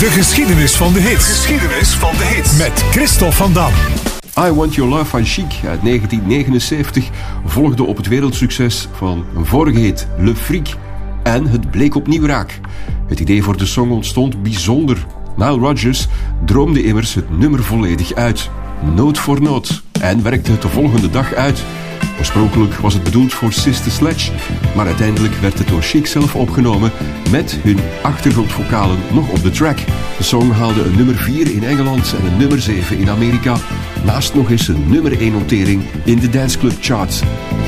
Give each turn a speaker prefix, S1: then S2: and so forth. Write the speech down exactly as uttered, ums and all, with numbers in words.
S1: De geschiedenis van de hits. Geschiedenis van de hits. Met Christophe van Dam.
S2: I Want Your Love van Chic uit negentien negenenzeventig volgde op het wereldsucces van een vorige hit, Le Freak. En het bleek opnieuw raak. Het idee voor de song ontstond bijzonder. Nile Rodgers droomde immers het nummer volledig uit. Noot voor noot. En werkte het de volgende dag uit. Oorspronkelijk was het bedoeld voor Sister Sledge, maar uiteindelijk werd het door Chic zelf opgenomen met hun achtergrondvokalen nog op de track. De song haalde een nummer vier in Engeland en een nummer zeven in Amerika, naast nog eens een nummer één notering in de danceclub charts.